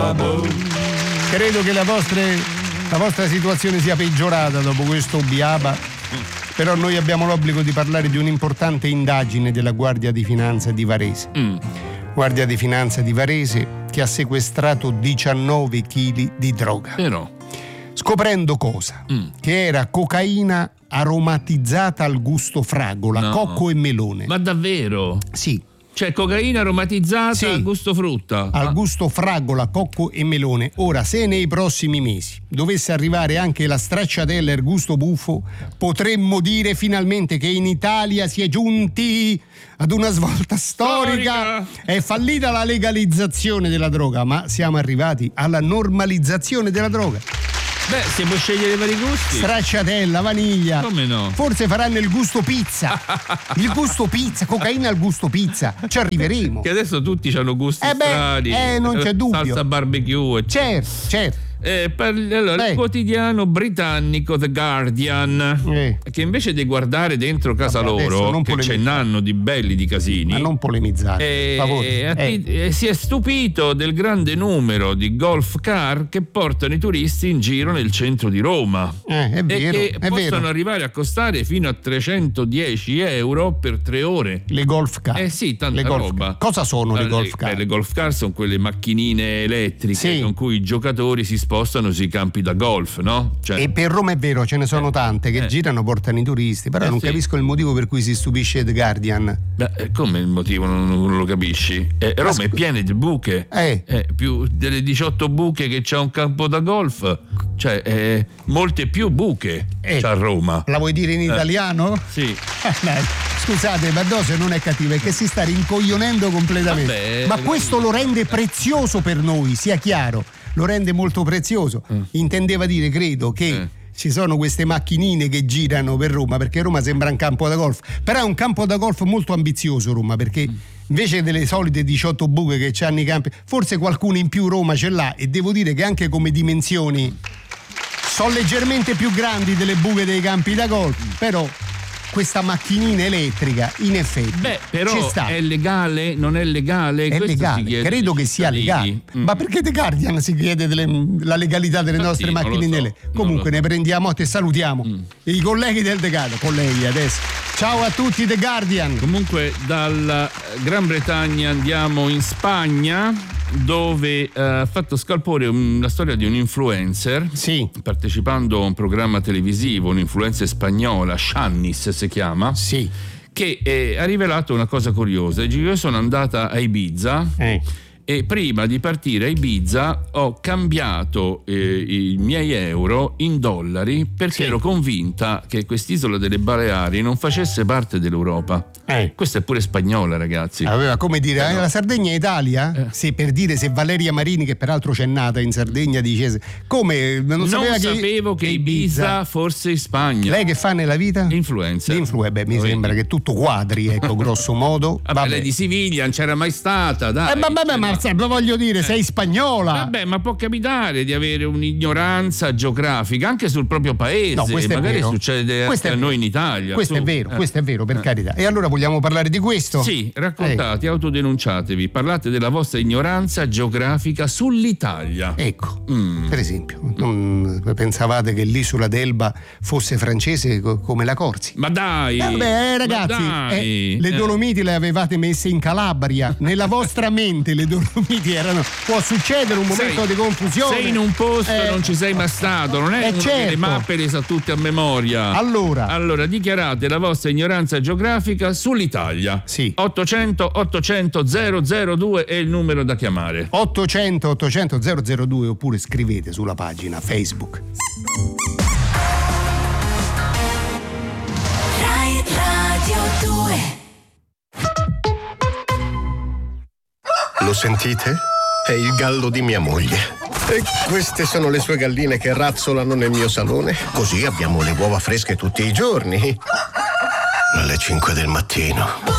Credo che la vostra situazione sia peggiorata dopo questo Biaba, però noi abbiamo l'obbligo di parlare di un'importante indagine della Guardia di Finanza di Varese. Guardia di Finanza di Varese che ha sequestrato 19 kg di droga. Però. Scoprendo cosa? Che era cocaina aromatizzata al gusto fragola, cocco e melone. Ma davvero? Sì. Cioè cocaina aromatizzata al gusto frutta. Al gusto fragola, cocco e melone. Ora, se nei prossimi mesi dovesse arrivare anche la stracciatella e il gusto buffo, potremmo dire finalmente che in Italia si è giunti ad una svolta storica. È fallita la legalizzazione della droga, ma siamo arrivati alla normalizzazione della droga. Beh, si può scegliere vari gusti. Stracciatella, vaniglia. Come no? Forse faranno il gusto pizza. Il gusto pizza, cocaina al gusto pizza. Ci arriveremo. Che adesso tutti hanno gusti strani. Non c'è dubbio. Salsa barbecue. Certo. Allora, il quotediano britannico The Guardian, che invece di guardare dentro casa loro, che ce n'hanno di belli di casini, ma non polemizzare, si è stupito del grande numero di golf car che portano i turisti in giro nel centro di Roma. È vero, e che possono arrivare a costare fino a 310 euro per 3 ore. Le golf car. Sì, tanta roba. Cosa sono le golf car? Le golf car sono quelle macchinine elettriche con cui i giocatori si spostano sui campi da golf, no? Cioè, e per Roma è vero, ce ne sono tante che girano, portano i turisti, però non capisco il motivo per cui si stupisce The Guardian. Beh, come il motivo non lo capisci? Roma è piena di buche, più delle 18 buche che c'ha un campo da golf, cioè molte più buche c'ha Roma. La vuoi dire in italiano? Sì. Scusate, ma Dose non è cattiva, è che si sta rincoglionendo completamente. Ma questo lo rende prezioso per noi, sia chiaro. Lo rende molto prezioso. Intendeva dire, credo, che ci sono queste macchinine che girano per Roma, perché Roma sembra un campo da golf, però è un campo da golf molto ambizioso Roma, perché invece delle solite 18 buche che c'hanno i campi, forse qualcuno in più Roma ce l'ha, e devo dire che anche come dimensioni sono leggermente più grandi delle buche dei campi da golf, però questa macchinina elettrica in effetti però ci sta. È legale? Non è legale? È legale, credo che sia legale. Ma perché The Guardian si chiede la legalità delle nostre macchinine elettriche? Comunque ne prendiamo e salutiamo i colleghi del The Guardian, colleghi adesso. Ciao a tutti The Guardian. Comunque dalla Gran Bretagna andiamo in Spagna, dove ha fatto scalpore la storia di un influencer, partecipando a un programma televisivo, un'influencer spagnola, Shannis si chiama, che ha rivelato una cosa curiosa. Io sono andata a Ibiza e prima di partire a Ibiza ho cambiato i miei euro in dollari perché ero convinta che quest'isola delle Baleari non facesse parte dell'Europa. Questa è pure spagnola, ragazzi. Aveva come dire, la Sardegna è Italia? Sì, per dire, se Valeria Marini, che peraltro c'è nata in Sardegna, dicesse come non sapevo che Ibiza fosse in Spagna. Lei che fa nella vita? Influencer. Mi sembra che tutto quadri, ecco, grosso modo. Vabbè, lei di Siviglia non c'era mai stata, dai. Ma voglio dire, sei spagnola. Vabbè, ma può capitare di avere un'ignoranza geografica anche sul proprio paese. No, questo magari è vero. Succede anche a noi in Italia. Questo è vero, per carità. E allora vogliamo parlare di questo? Sì, raccontate, autodenunciatevi, parlate della vostra ignoranza geografica sull'Italia. Ecco, per esempio, pensavate che l'isola d'Elba fosse francese come la Corsi? Ma dai! Ragazzi, le Dolomiti le avevate messe in Calabria. Nella vostra mente le Dolomiti può succedere un momento di confusione. Sei in un posto e non ci sei mai stato, non è che le mappe le sa tutte a memoria. Allora dichiarate la vostra ignoranza geografica sull'Italia. 800 800 002 è il numero da chiamare. 800 800 002, oppure scrivete sulla pagina Facebook. Rai Radio 2. Lo sentite? È il gallo di mia moglie. E queste sono le sue galline che razzolano nel mio salone. Così abbiamo le uova fresche tutti i giorni. Alle 5 del mattino.